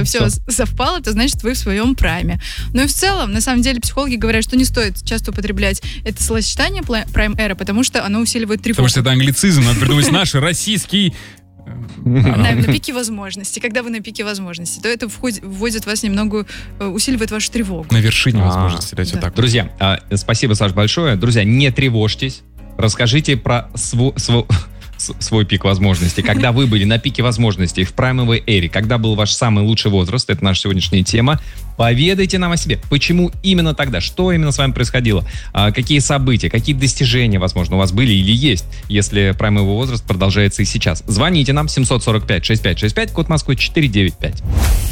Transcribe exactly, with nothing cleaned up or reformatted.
все совпало, то значит вы в своем прайме. Ну и в целом, на самом деле, психологи говорят, что не стоит часто употреблять это словосочетание Prime Era, потому что оно усиливает тревогу. Потому что это англицизм, надо придумать наш российский... На, на пике возможностей. Когда вы на пике возможностей, то это входит, вводит вас немного, усиливает вашу тревогу. На вершине возможностей, да, все так. Друзья, спасибо, Саш, большое. Друзья, не тревожьтесь. Расскажите про свой, свой, свой пик возможностей. Когда вы были на пике возможностей в праймовой эре, когда был ваш самый лучший возраст, это наша сегодняшняя тема. Поведайте нам о себе. Почему именно тогда? Что именно с вами происходило? А, какие события, какие достижения, возможно, у вас были или есть, если праймовый возраст продолжается и сейчас? Звоните нам семь сорок пять шестьдесят пять шестьдесят пять, код Москвы четыреста девяносто пять.